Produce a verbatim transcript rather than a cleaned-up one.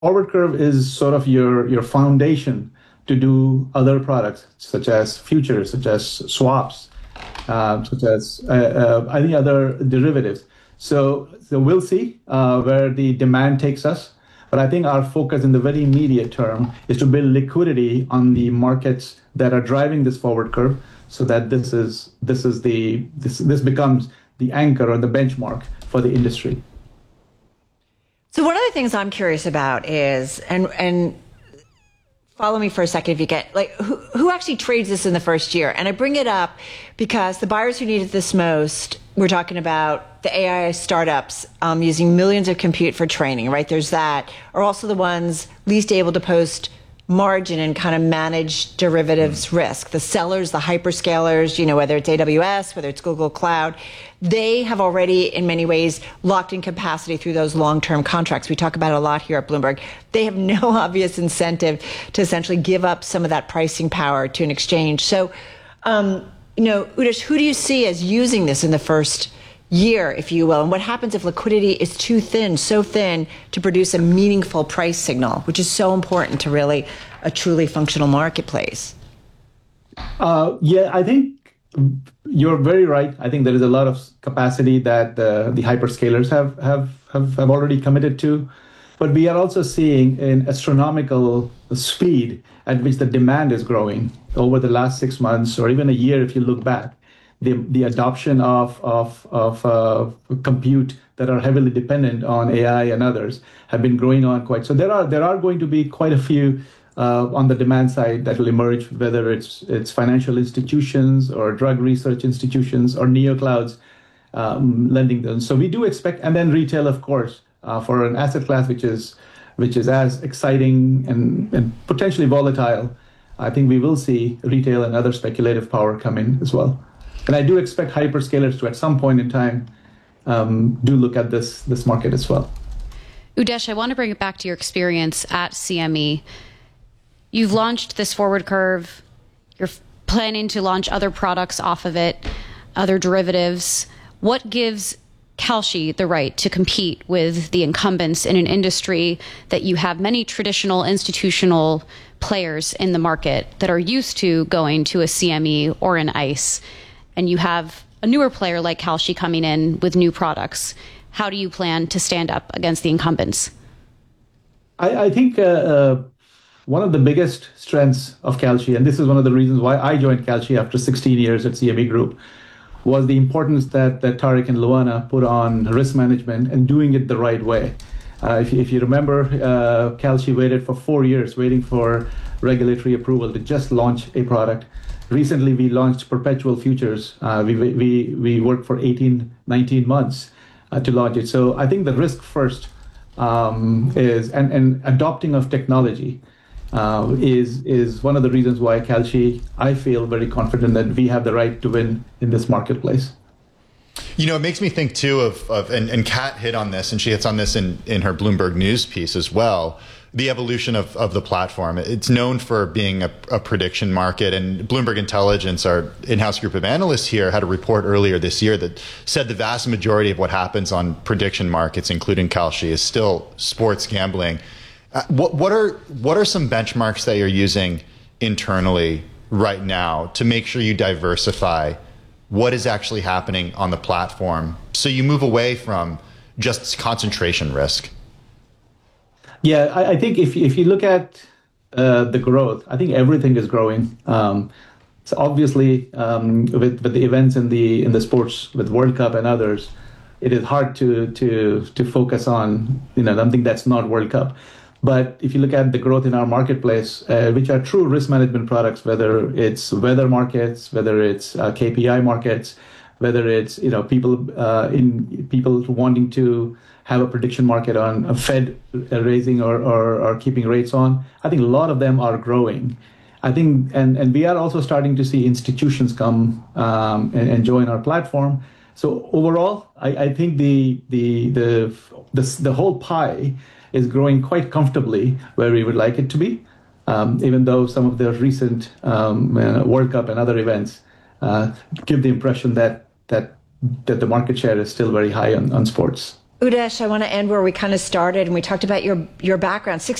forward curve is sort of your your foundation to do other products such as futures, such as swaps, uh, such as uh, uh, any other derivatives. So, so we'll see uh, where the demand takes us. But I think our focus in the very immediate term is to build liquidity on the markets that are driving this forward curve, so that this is this is the this this becomes the anchor or the benchmark for the industry. So one of the things I'm curious about is, and and follow me for a second if you get, like, who, who actually trades this in the first year? And I bring it up because the buyers who need it this most, we're talking about the A I startups um, using millions of compute for training, right? There's that, are also the ones least able to post margin and kind of manage derivatives mm. risk. The sellers, the hyperscalers, you know, whether it's A W S, whether it's Google Cloud, they have already in many ways locked in capacity through those long-term contracts. We talk about it a lot here at Bloomberg. They have no obvious incentive to essentially give up some of that pricing power to an exchange. So, um, you know, Udesh, who do you see as using this in the first year, if you will? And what happens if liquidity is too thin, so thin to produce a meaningful price signal, which is so important to really a truly functional marketplace? Uh, yeah, I think you're very right. I think there is a lot of capacity that uh, the hyperscalers have, have, have, have already committed to. But we are also seeing an astronomical speed at which the demand is growing over the last six months or even a year if you look back. The, the adoption of, of, of uh, compute that are heavily dependent on A I and others have been growing on quite. So there are there are going to be quite a few uh, on the demand side that will emerge, whether it's it's financial institutions or drug research institutions or neoclouds um, lending them. So we do expect, and then retail, of course, uh, for an asset class which is which is as exciting and, and potentially volatile. I think we will see retail and other speculative power come in as well. And I do expect hyperscalers to, at some point in time, um, do look at this this market as well. Udesh, I want to bring it back to your experience at C M E. You've launched this forward curve. You're planning to launch other products off of it, other derivatives. What gives Kalshi the right to compete with the incumbents in an industry that you have many traditional institutional players in the market that are used to going to a C M E or an ICE? And you have a newer player like Kalshi coming in with new products. How do you plan to stand up against the incumbents? I, I think uh, uh, one of the biggest strengths of Kalshi, and this is one of the reasons why I joined Kalshi after sixteen years at C M E Group, was the importance that, that Tariq and Luana put on risk management and doing it the right way. Uh, if, if you remember, uh, Kalshi waited for four years waiting for regulatory approval to just launch a product. Recently, we launched perpetual futures. Uh, we, we, we worked for eighteen, nineteen months uh, to launch it. So I think the risk first um, is, and, and adopting of technology uh, is, is one of the reasons why Kalshi, I feel very confident that we have the right to win in this marketplace. You know, it makes me think, too, of, of and, and Kat hit on this, and she hits on this in, in her Bloomberg News piece as well, the evolution of, of the platform. It's known for being a, a prediction market, and Bloomberg Intelligence, our in-house group of analysts here, had a report earlier this year that said the vast majority of what happens on prediction markets, including Kalshi, is still sports gambling. Uh, what, what are what are some benchmarks that you're using internally right now to make sure you diversify what is actually happening on the platform so you move away from just concentration risk? Yeah, I, I think if if you look at uh, the growth, I think everything is growing. Um, so obviously, um, with with the events in the in the sports, with World Cup and others, it is hard to to to focus on you know something that's not World Cup. But if you look at the growth in our marketplace, uh, which are true risk management products, whether it's weather markets, whether it's uh, K P I markets, whether it's you know people uh, in people wanting to have a prediction market on a Fed raising or, or, or keeping rates on, I think a lot of them are growing. I think, and, and we are also starting to see institutions come um, and, and join our platform. So overall, I, I think the, the the the the whole pie is growing quite comfortably where we would like it to be, um, even though some of the recent um, uh, World Cup and other events uh, give the impression that that that the market share is still very high on, on sports. Udesh, I want to end where we kind of started, and we talked about your your background.